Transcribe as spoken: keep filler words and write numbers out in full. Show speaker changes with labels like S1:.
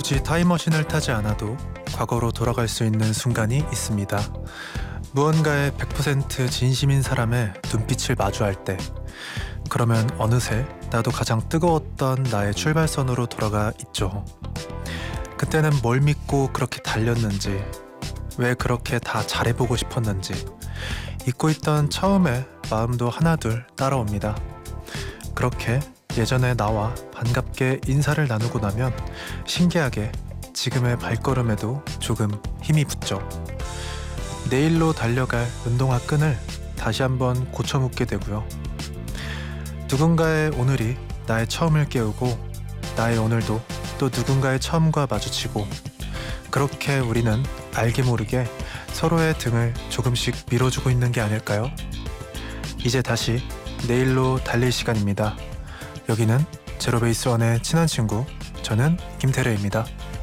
S1: 굳이 타임머신을 타지 않아도 과거로 돌아갈 수 있는 순간이 있습니다. 무언가에 백 퍼센트 진심인 사람의 눈빛을 마주할 때, 그러면 어느새 나도 가장 뜨거웠던 나의 출발선으로 돌아가 있죠. 그때는 뭘 믿고 그렇게 달렸는지, 왜 그렇게 다 잘해보고 싶었는지, 잊고 있던 처음에 마음도 하나둘 따라옵니다. 그렇게 예전의 나와 반갑게 인사를 나누고 나면 신기하게 지금의 발걸음에도 조금 힘이 붙죠. 내일로 달려갈 운동화 끈을 다시 한번 고쳐 묶게 되고요. 누군가의 오늘이 나의 처음을 깨우고 나의 오늘도 또 누군가의 처음과 마주치고, 그렇게 우리는 알게 모르게 서로의 등을 조금씩 밀어주고 있는 게 아닐까요? 이제 다시 내일로 달릴 시간입니다. 여기는 제로베이스원의 친한 친구, 저는 김태래입니다.